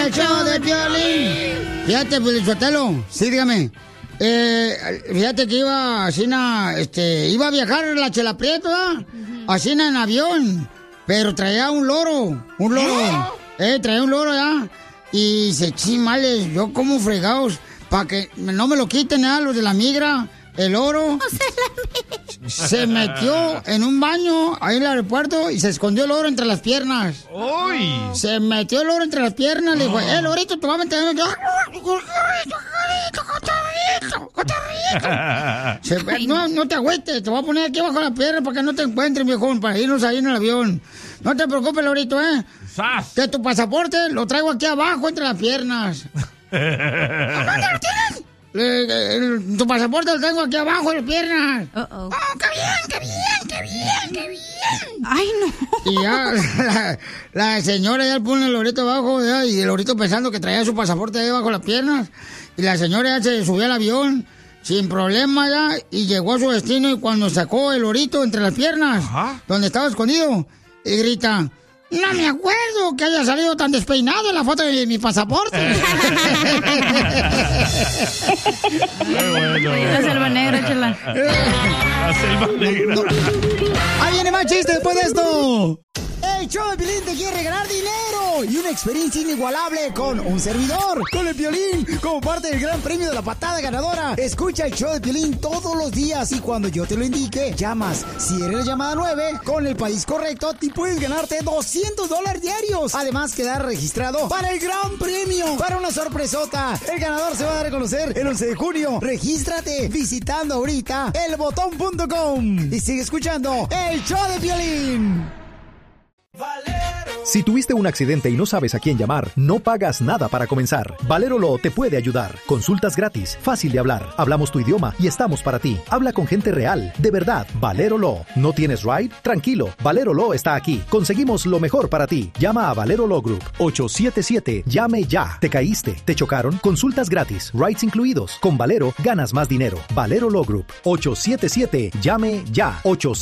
El show de Piolín. Fíjate, Pelizotelo, sí, dígame. Fíjate que iba así, iba a viajar la Chela Prieto, ¿verdad? Así en avión, pero traía un loro. Traía un loro, ¿ya? Y se chimales, yo como fregados, para que no me lo quiten, ¿ya? Los de la migra, el loro. Se metió en un baño ahí en el aeropuerto y se escondió el loro entre las piernas. ¡Uy! Se metió el loro entre las piernas, le dijo, lorito, te voy a meter. No te agüites, te voy a poner aquí abajo la pierna para que no te encuentres, viejón, para irnos ahí en el avión. No te preocupes, lorito, que tu pasaporte lo traigo aquí abajo entre las piernas. ¿Dónde lo tienes? Tu pasaporte lo tengo aquí abajo en las piernas. ¡Oh, qué bien! ¡Ay, no! Y ya la señora ya le pone el lorito abajo, ya, y el lorito pensando que traía su pasaporte ahí abajo las piernas. Y la señora ya se subió al avión sin problema ya y llegó a su destino. Y cuando sacó el lorito entre las piernas, donde estaba escondido, y grita... No me acuerdo que haya salido tan despeinado en la foto de mi pasaporte. La selva negra, Chela. La selva negra. Ahí viene más chiste después de esto. El show de Piolín te quiere regalar dinero y una experiencia inigualable con un servidor, con el Piolín, como parte del gran premio de la patada ganadora. Escucha el show de Piolín todos los días y cuando yo te lo indique, llamas. Si eres la llamada 9, con el país correcto, te puedes ganarte $200 diarios. Además, quedar registrado para el gran premio, para una sorpresota. El ganador se va a dar a conocer el 11 de junio. Regístrate visitando ahorita elbotón.com y sigue escuchando el show de Piolín. Si tuviste un accidente y no sabes a quién llamar, no pagas nada para comenzar. Valero Law te puede ayudar. Consultas gratis, fácil de hablar. Hablamos tu idioma y estamos para ti. Habla con gente real, de verdad. Valero Law. ¿No tienes ride? Tranquilo, Valero Law está aquí. Conseguimos lo mejor para ti. Llama a Valero Law Group. 877, llame ya. ¿Te caíste? ¿Te chocaron? Consultas gratis, rides incluidos. Con Valero ganas más dinero. Valero Law Group. 877, llame ya.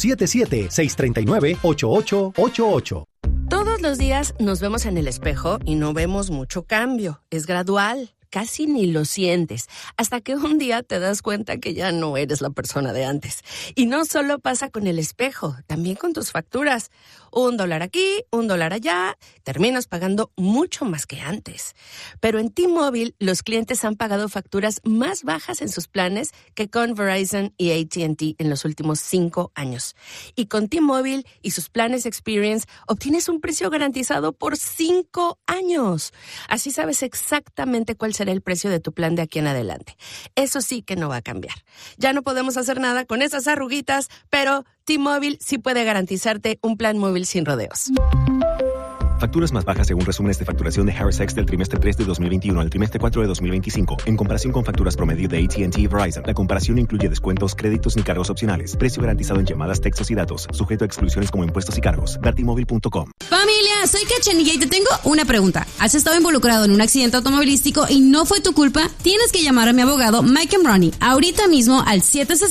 877-639-8888. Todos los días nos vemos en el espejo y no vemos mucho cambio. Es gradual, casi ni lo sientes, hasta que un día te das cuenta que ya no eres la persona de antes. Y no solo pasa con el espejo, también con tus facturas. $1 aquí, $1 allá, terminas pagando mucho más que antes. Pero en T-Mobile, los clientes han pagado facturas más bajas en sus planes que con Verizon y AT&T en los últimos 5 años. Y con T-Mobile y sus planes Experience, obtienes un precio garantizado por 5 años. Así sabes exactamente cuál será el precio de tu plan de aquí en adelante. Eso sí que no va a cambiar. Ya no podemos hacer nada con esas arruguitas, pero T-Mobile sí puede garantizarte un plan móvil sin rodeos. Facturas más bajas según resúmenes de facturación de Harris X del trimestre 3 de 2021 al trimestre 4 de 2025. En comparación con facturas promedio de AT&T y Verizon, la comparación no incluye descuentos, créditos ni cargos opcionales. Precio garantizado en llamadas, textos y datos. Sujeto a exclusiones como impuestos y cargos. Vertimóvil.com. Familia, soy Cachanilla y te tengo una pregunta. ¿Has estado involucrado en un accidente automovilístico y no fue tu culpa? Tienes que llamar a mi abogado Mike Ronnie ahorita mismo al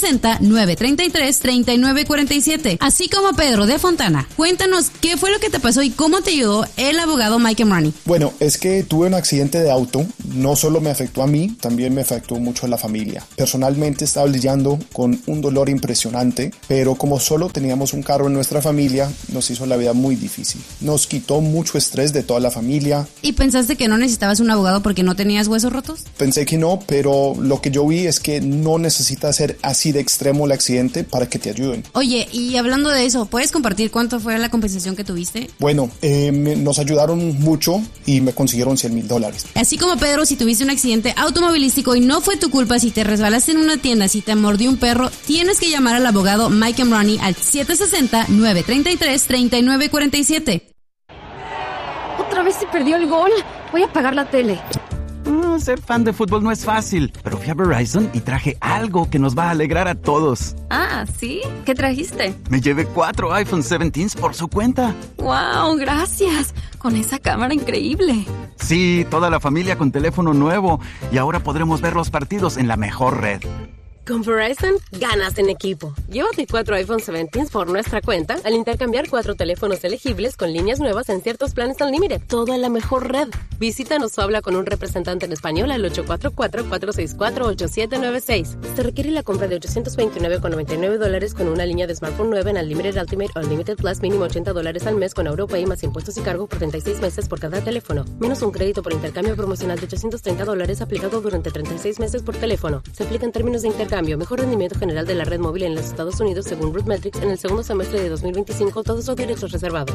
760-933-3947. Así como a Pedro de Fontana. Cuéntanos qué fue lo que te pasó y cómo te ayudó el abogado Mike Ronnie. Bueno, es que tuve un accidente de auto. No solo me afectó a mí, también me afectó mucho a la familia. Personalmente estaba lidiando con un dolor impresionante, pero como solo teníamos un carro en nuestra familia, nos hizo la vida muy difícil. Nos quitó mucho estrés de toda la familia. ¿Y pensaste que no necesitabas un abogado porque no tenías huesos rotos? Pensé que no, pero lo que yo vi es que no necesita ser así de extremo el accidente para que te ayuden. Oye, y hablando de eso, ¿puedes compartir cuánto fue la compensación que tuviste? Bueno, nos ayudaron mucho y me consiguieron $100,000. Así como Pedro, si tuviste un accidente automovilístico y no fue tu culpa, si te resbalaste en una tienda, si te mordió un perro, tienes que llamar al abogado Mike Ronnie al 760-933-3947. Otra vez se perdió el gol. Voy a apagar la tele. Ser fan de fútbol no es fácil, pero fui a Verizon y traje algo que nos va a alegrar a todos. Ah, ¿sí? ¿Qué trajiste? Me llevé 4 iPhone 17s por su cuenta. ¡Wow! Gracias. Con esa cámara increíble. Sí, toda la familia con teléfono nuevo. Y ahora podremos ver los partidos en la mejor red. Con Verizon, ganas en equipo. Llévate 4 iPhone 17 por nuestra cuenta al intercambiar 4 teléfonos elegibles con líneas nuevas en ciertos planes Unlimited. Todo en la mejor red. Visítanos o habla con un representante en español al 844-464-8796. Se requiere la compra de $829.99 con una línea de smartphone nueva en Unlimited Ultimate o Unlimited Plus, mínimo $80 al mes con AuroPay más impuestos y cargo por 36 meses por cada teléfono. Menos un crédito por intercambio promocional de $830 aplicado durante 36 meses por teléfono. Se aplica en términos de intercambio. Mejor rendimiento general de la red móvil en los Estados Unidos según RootMetrics en el segundo semestre de 2025. Todos los derechos reservados.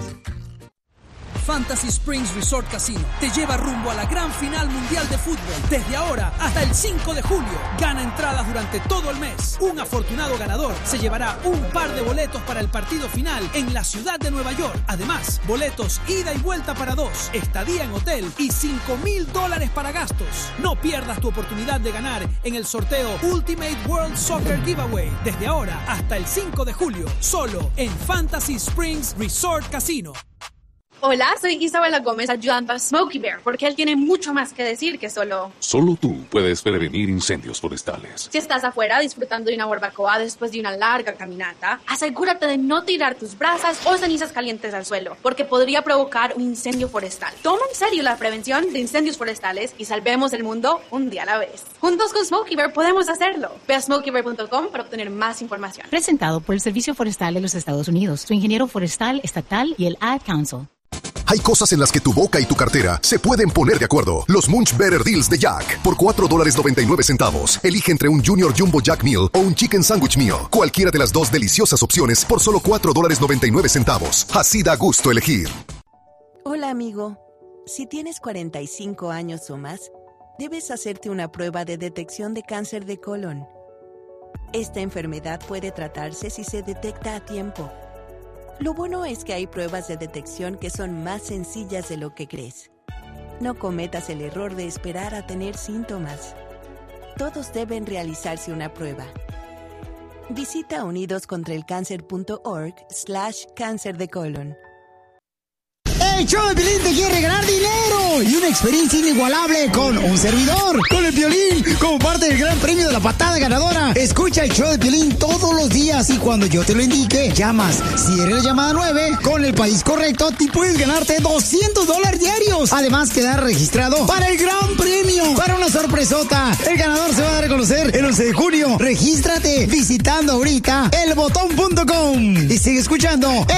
Fantasy Springs Resort Casino te lleva rumbo a la gran final mundial de fútbol. Desde ahora hasta el 5 de julio. Gana entradas durante todo el mes. Un afortunado ganador se llevará un par de boletos para el partido final en la ciudad de Nueva York. Además, boletos ida y vuelta para 2, estadía en hotel y $5,000 para gastos. No pierdas tu oportunidad de ganar en el sorteo Ultimate World Soccer Giveaway. Desde ahora hasta el 5 de julio. Solo en Fantasy Springs Resort Casino. Hola, soy Isabela Gómez ayudando a Smokey Bear porque él tiene mucho más que decir que solo tú puedes prevenir incendios forestales. Si estás afuera disfrutando de una barbacoa después de una larga caminata, asegúrate de no tirar tus brasas o cenizas calientes al suelo porque podría provocar un incendio forestal. Toma en serio la prevención de incendios forestales y salvemos el mundo un día a la vez. Juntos con Smokey Bear podemos hacerlo. Ve a smokeybear.com para obtener más información. Presentado por el Servicio Forestal de los Estados Unidos, su ingeniero forestal estatal y el Ad Council. Hay cosas en las que tu boca y tu cartera se pueden poner de acuerdo. Los Munch Better Deals de Jack. Por $4.99. Elige entre un Junior Jumbo Jack Meal o un Chicken Sandwich Meal. Cualquiera de las dos deliciosas opciones por solo $4.99. Así da gusto elegir. Hola, amigo. Si tienes 45 años o más, debes hacerte una prueba de detección de cáncer de colon. Esta enfermedad puede tratarse si se detecta a tiempo. Lo bueno es que hay pruebas de detección que son más sencillas de lo que crees. No cometas el error de esperar a tener síntomas. Todos deben realizarse una prueba. Visita unidoscontraelcáncer.org/cáncer de colon. El show de Piolín te quiere ganar dinero y una experiencia inigualable con un servidor, con el Piolín, como parte del gran premio de la patada ganadora. Escucha el show de Piolín todos los días y cuando yo te lo indique, llamas. Si eres la llamada 9, con el país correcto, te puedes ganarte $200 diarios. Además, quedar registrado para el gran premio, para una sorpresota. El ganador se va a dar a conocer el 11 de junio. Regístrate visitando ahorita elbotón.com y sigue escuchando